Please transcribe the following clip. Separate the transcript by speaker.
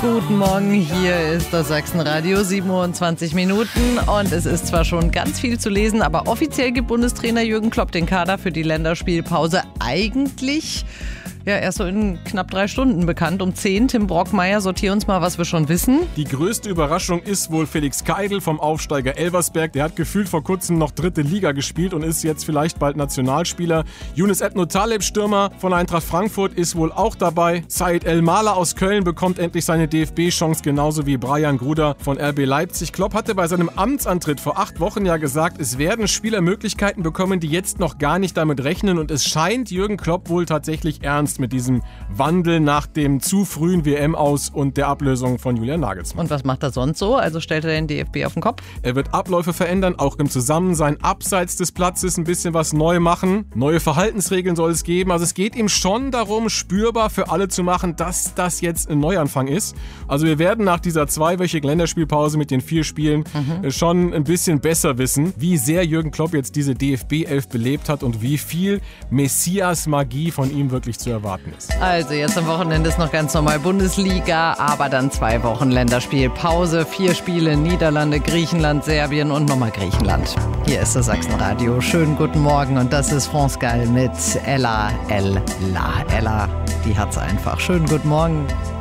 Speaker 1: Guten Morgen, hier ist das Sachsenradio, 27 Minuten und es ist zwar schon ganz viel zu lesen, aber offiziell gibt Bundestrainer Jürgen Klopp den Kader für die Länderspielpause eigentlich erst so in knapp 3 Stunden bekannt. Um 10, Tim Brockmeier, sortier uns mal, was wir schon wissen.
Speaker 2: Die größte Überraschung ist wohl Felix Keidl vom Aufsteiger Elversberg. Der hat gefühlt vor kurzem noch 3. Liga gespielt und ist jetzt vielleicht bald Nationalspieler. Yunus Ebno Taleb, Stürmer von Eintracht Frankfurt, ist wohl auch dabei. Said El-Mala aus Köln bekommt endlich seine DFB-Chance, genauso wie Brian Gruder von RB Leipzig. Klopp hatte bei seinem Amtsantritt vor 8 Wochen ja gesagt, es werden Spieler Möglichkeiten bekommen, die jetzt noch gar nicht damit rechnen. Und es scheint Jürgen Klopp wohl tatsächlich ernst mit diesem Wandel nach dem zu frühen WM aus und der Ablösung von Julian Nagelsmann.
Speaker 1: Und was macht er sonst so? Also stellt er den DFB auf den Kopf?
Speaker 2: Er wird Abläufe verändern, auch im Zusammensein abseits des Platzes ein bisschen was neu machen. Neue Verhaltensregeln soll es geben. Also es geht ihm schon darum, spürbar für alle zu machen, dass das jetzt ein Neuanfang ist. Also wir werden nach dieser 2-wöchigen Länderspielpause mit den 4 Spielen schon ein bisschen besser wissen, wie sehr Jürgen Klopp jetzt diese DFB-11 belebt hat und wie viel Messias-Magie von ihm wirklich zu erwarten ist.
Speaker 1: Also jetzt am Wochenende ist noch ganz normal Bundesliga, aber dann 2 Wochen Länderspielpause, 4 Spiele, Niederlande, Griechenland, Serbien und nochmal Griechenland. Hier ist das Sachsenradio. Schönen guten Morgen und das ist France Gall mit Ella El La. Ella, die hat's einfach. Schönen guten Morgen.